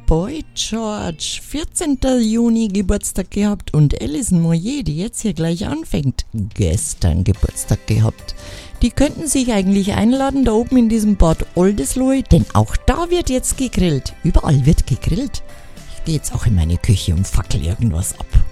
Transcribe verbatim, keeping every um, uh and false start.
Boy George, vierzehnten Juni Geburtstag gehabt und Alison Moyer, die jetzt hier gleich anfängt, gestern Geburtstag gehabt. Die könnten sich eigentlich einladen da oben in diesem Bad Oldesloe, denn auch da wird jetzt gegrillt. Überall wird gegrillt. Ich gehe jetzt auch in meine Küche und fackel irgendwas ab.